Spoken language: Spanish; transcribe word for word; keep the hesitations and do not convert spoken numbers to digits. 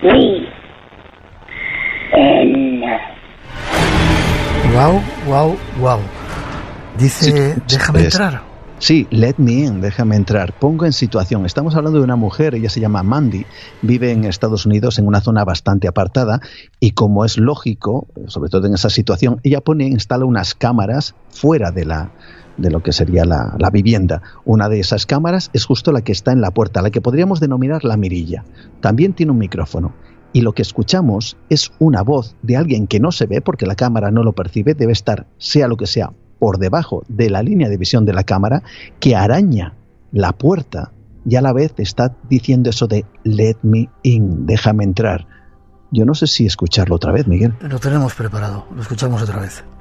me in. Wow, wow, wow. Dice, Sí, déjame es- entrar. Sí, let me in, déjame entrar. Pongo en situación. Estamos hablando de una mujer, ella se llama Mandy, vive en Estados Unidos en una zona bastante apartada y como es lógico, sobre todo en esa situación, ella pone, instala unas cámaras fuera de la de lo que sería la, la vivienda. Una de esas cámaras es justo la que está en la puerta, la que podríamos denominar la mirilla. También tiene un micrófono. Y lo que escuchamos es una voz de alguien que no se ve porque la cámara no lo percibe, debe estar, sea lo que sea, por debajo de la línea de visión de la cámara, que araña la puerta y a la vez está diciendo eso de let me in, déjame entrar. Yo no sé si escucharlo otra vez, Miguel. Lo tenemos preparado, lo escuchamos otra vez.